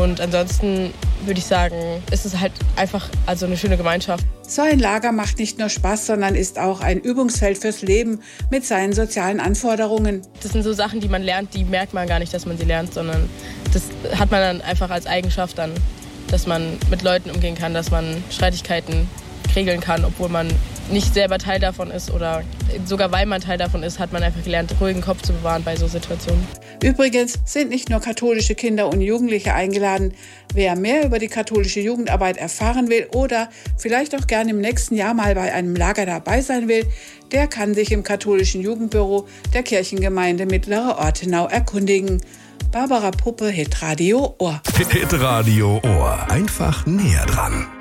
Und ansonsten würde ich sagen, ist es halt einfach eine schöne Gemeinschaft. So ein Lager macht nicht nur Spaß, sondern ist auch ein Übungsfeld fürs Leben mit seinen sozialen Anforderungen. Das sind so Sachen, die man lernt, die merkt man gar nicht, dass man sie lernt, sondern das hat man dann einfach als Eigenschaft dann, dass man mit Leuten umgehen kann, dass man Streitigkeiten regeln kann, obwohl man nicht selber Teil davon ist oder sogar weil man Teil davon ist, hat man einfach gelernt, ruhigen Kopf zu bewahren bei so Situationen. Übrigens sind nicht nur katholische Kinder und Jugendliche eingeladen. Wer mehr über die katholische Jugendarbeit erfahren will oder vielleicht auch gerne im nächsten Jahr mal bei einem Lager dabei sein will, der kann sich im katholischen Jugendbüro der Kirchengemeinde Mittlere Ortenau erkundigen. Barbara Puppe, Hitradio Ohr. Hitradio Ohr. Einfach näher dran.